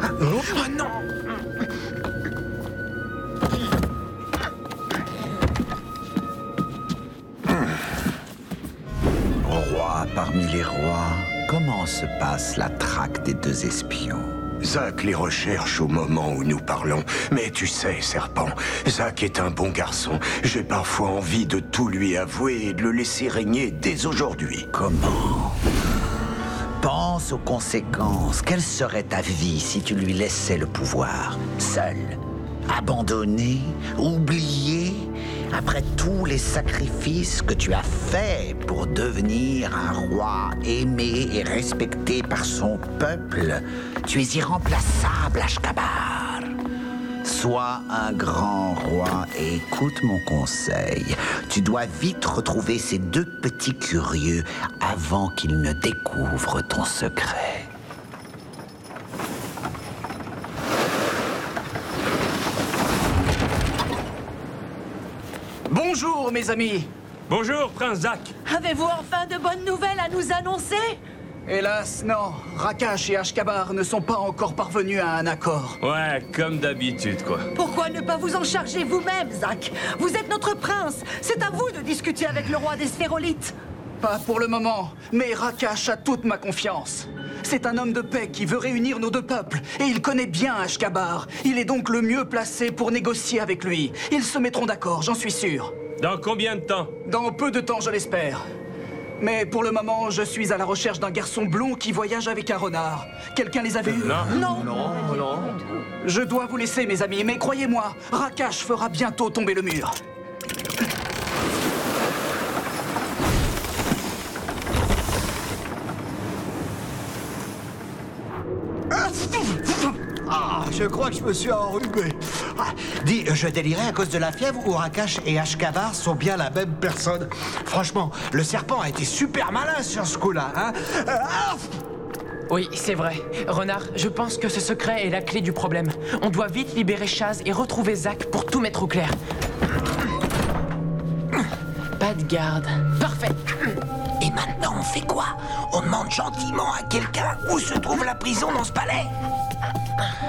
Oh non! Roi parmi les rois, comment se passe la traque des deux espions? Zack les recherche au moment où nous parlons. Mais tu sais, Serpent, Zack est un bon garçon. J'ai parfois envie de tout lui avouer et de le laisser régner dès aujourd'hui. Comment? Pense aux conséquences. Quelle serait ta vie si tu lui laissais le pouvoir? Seul? Abandonné? Oublié? Après tous les sacrifices que tu as faits pour devenir un roi aimé et respecté par son peuple, tu es irremplaçable, Ashkabar. Sois un grand roi et écoute mon conseil. Tu dois vite retrouver ces deux petits curieux avant qu'ils ne découvrent ton secret. Bonjour, mes amis. Bonjour, Prince Zack. Avez-vous enfin de bonnes nouvelles à nous annoncer? Hélas, non. Rakash et Ashkabar ne sont pas encore parvenus à un accord. Ouais, comme d'habitude, quoi. Pourquoi ne pas vous en charger vous-même, Zack? Vous êtes notre prince. C'est à vous de discuter avec le roi des Sphérolites. Pas pour le moment, mais Rakash a toute ma confiance. C'est un homme de paix qui veut réunir nos deux peuples, et il connaît bien Ashkabar. Il est donc le mieux placé pour négocier avec lui. Ils se mettront d'accord, j'en suis sûr. Dans combien de temps? Dans peu de temps, je l'espère. Mais pour le moment, je suis à la recherche d'un garçon blond qui voyage avec un renard. Quelqu'un les avait eus? Non. Non. Je dois vous laisser, mes amis, mais croyez-moi, Rakash fera bientôt tomber le mur. Ah, je crois que je me suis enrhumé. Dis, je délirais à cause de la fièvre ou Rakash et Ashkabar sont bien la même personne? Franchement, le serpent a été super malin sur ce coup-là, hein? Oui, c'est vrai. Renard, je pense que ce secret est la clé du problème. On doit vite libérer Chaz et retrouver Zack pour tout mettre au clair. Pas de garde. Parfait. Et maintenant, on fait quoi? On demande gentiment à quelqu'un où se trouve la prison dans ce palais?